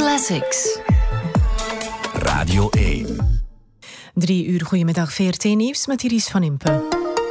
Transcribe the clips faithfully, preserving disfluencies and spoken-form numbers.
Classics. Radio één. Drie uur goedemiddag, V R T-nieuws met Iris van Impe.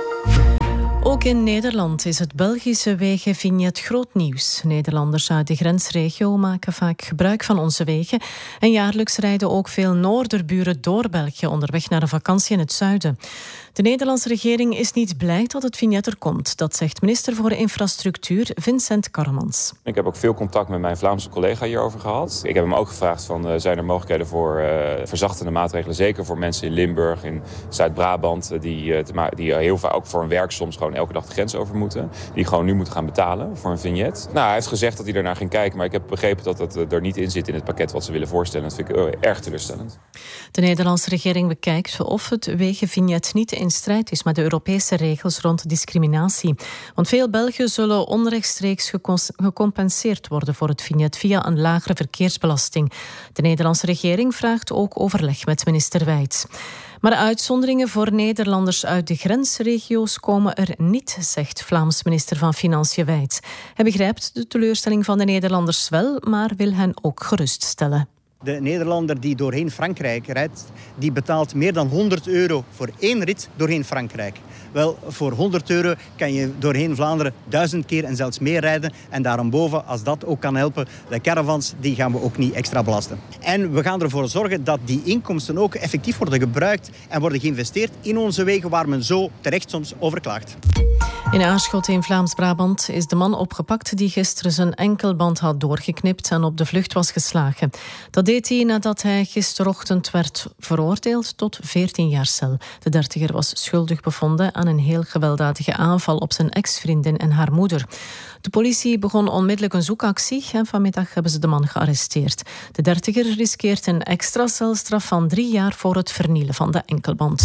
Ook in Nederland is het Belgische wegenvignet groot nieuws. Nederlanders uit de grensregio maken vaak gebruik van onze wegen. En jaarlijks rijden ook veel Noorderburen door België onderweg naar een vakantie in het zuiden. De Nederlandse regering is niet blij dat het vignet er komt. Dat zegt minister voor Infrastructuur Vincent Karremans. Ik heb ook veel contact met mijn Vlaamse collega hierover gehad. Ik heb hem ook gevraagd van, uh, zijn er mogelijkheden voor uh, verzachtende maatregelen. Zeker voor mensen in Limburg, in Zuid-Brabant. Die, uh, te ma- die heel vaak ook voor hun werk soms gewoon elke dag de grens over moeten. Die gewoon nu moeten gaan betalen voor een vignet. Nou, hij heeft gezegd dat hij ernaar ging kijken. Maar ik heb begrepen dat dat er niet in zit in het pakket wat ze willen voorstellen. Dat vind ik uh, erg teleurstellend. De Nederlandse regering bekijkt of het wegenvignet niet in strijd is met de Europese regels rond discriminatie. Want veel Belgen zullen onrechtstreeks gecons- gecompenseerd worden voor het vignet via een lagere verkeersbelasting. De Nederlandse regering vraagt ook overleg met minister Wijts. Maar de uitzonderingen voor Nederlanders uit de grensregio's komen er niet, zegt Vlaams minister van Financiën Wijts. Hij begrijpt de teleurstelling van de Nederlanders wel, maar wil hen ook geruststellen. De Nederlander die doorheen Frankrijk rijdt, die betaalt meer dan honderd euro voor één rit doorheen Frankrijk. Wel, voor honderd euro kan je doorheen Vlaanderen duizend keer en zelfs meer rijden. En daarboven, als dat ook kan helpen, de caravans, die gaan we ook niet extra belasten. En we gaan ervoor zorgen dat die inkomsten ook effectief worden gebruikt en worden geïnvesteerd in onze wegen waar men zo terecht soms over klaagt. In Aarschot in Vlaams-Brabant is de man opgepakt die gisteren zijn enkelband had doorgeknipt en op de vlucht was geslagen. Dat deed hij nadat hij gisterochtend werd veroordeeld tot veertien jaar cel. De dertiger was schuldig bevonden aan een heel gewelddadige aanval op zijn ex-vriendin en haar moeder. De politie begon onmiddellijk een zoekactie en vanmiddag hebben ze de man gearresteerd. De dertiger riskeert een extra celstraf van drie jaar voor het vernielen van de enkelband.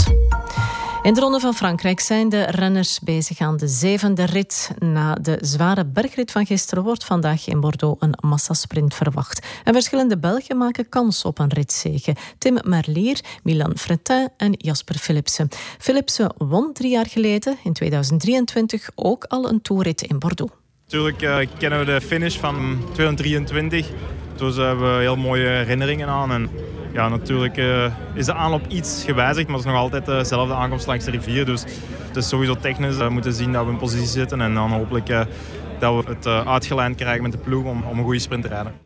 In de Ronde van Frankrijk zijn de renners bezig aan de zevende rit. Na de zware bergrit van gisteren wordt vandaag in Bordeaux een massasprint verwacht. En verschillende Belgen maken kans op een ritzege. Tim Merlier, Milan Fretin en Jasper Philipsen. Philipsen won drie jaar geleden, in tweeduizend drieëntwintig, ook al een toerrit in Bordeaux. Natuurlijk uh, kennen we de finish van tweeduizend drieëntwintig. Dus hebben we heel mooie herinneringen aan. En ja, natuurlijk uh, is de aanloop iets gewijzigd, maar het is nog altijd dezelfde aankomst langs de rivier. Dus het is sowieso technisch. We moeten zien dat we in positie zitten en dan hopelijk uh, dat we het uh, uitgelijnd krijgen met de ploeg om, om een goede sprint te rijden.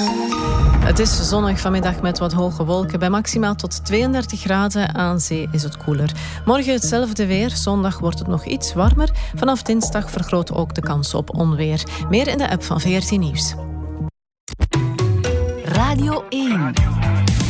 Het is zonnig vanmiddag met wat hoge wolken. Bij maximaal tot tweeëndertig graden. Aan zee is het koeler. Morgen hetzelfde weer. Zondag wordt het nog iets warmer. Vanaf dinsdag vergroot ook de kans op onweer. Meer in de app van V R T Nieuws. Radio één.